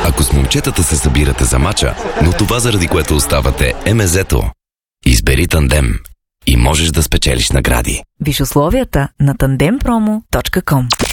ако с момчетата се събирате за мача, но това заради което оставате е мезето. Избери Тандем и можеш да спечелиш награди. Виж условията на tandempromo.com.